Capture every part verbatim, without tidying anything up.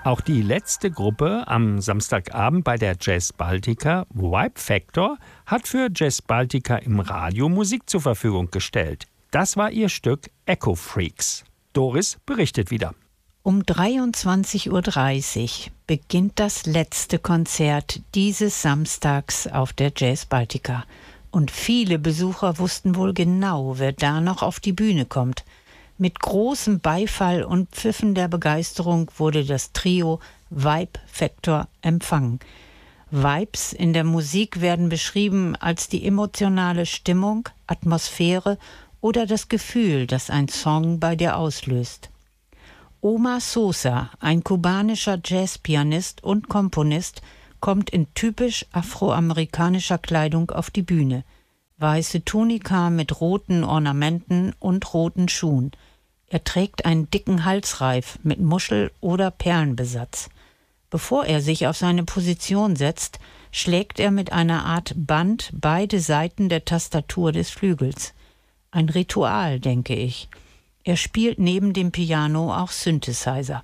Auch die letzte Gruppe am Samstagabend bei der Jazz Baltica, Vibe Factor, hat für Jazz Baltica im Radio Musik zur Verfügung gestellt. Das war ihr Stück Echo Freaks. Doris berichtet wieder. Um dreiundzwanzig Uhr dreißig beginnt das letzte Konzert dieses Samstags auf der Jazz Baltica. Und viele Besucher wussten wohl genau, wer da noch auf die Bühne kommt. Mit großem Beifall und Pfiffen der Begeisterung wurde das Trio Vibe Factor empfangen. Vibes in der Musik werden beschrieben als die emotionale Stimmung, Atmosphäre oder das Gefühl, das ein Song bei dir auslöst. Omar Sosa, ein kubanischer Jazzpianist und Komponist, kommt in typisch afroamerikanischer Kleidung auf die Bühne. Weiße Tunika mit roten Ornamenten und roten Schuhen. Er trägt einen dicken Halsreif mit Muschel- oder Perlenbesatz. Bevor er sich auf seine Position setzt, schlägt er mit einer Art Band beide Seiten der Tastatur des Flügels. Ein Ritual, denke ich. Er spielt neben dem Piano auch Synthesizer.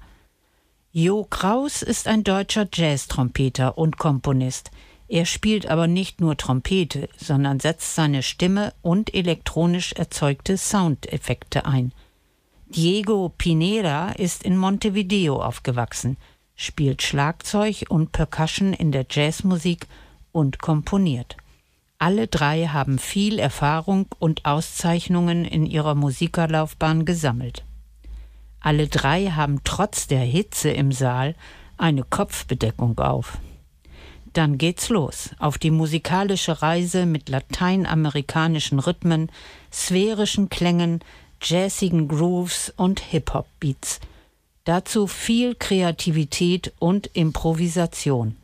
Jo Kraus ist ein deutscher Jazz-Trompeter und Komponist. Er spielt aber nicht nur Trompete, sondern setzt seine Stimme und elektronisch erzeugte Soundeffekte ein. Diego Pineda ist in Montevideo aufgewachsen, spielt Schlagzeug und Percussion in der Jazzmusik und komponiert. Alle drei haben viel Erfahrung und Auszeichnungen in ihrer Musikerlaufbahn gesammelt. Alle drei haben trotz der Hitze im Saal eine Kopfbedeckung auf. Dann geht's los auf die musikalische Reise mit lateinamerikanischen Rhythmen, sphärischen Klängen, jazzigen Grooves und Hip-Hop-Beats. Dazu viel Kreativität und Improvisation.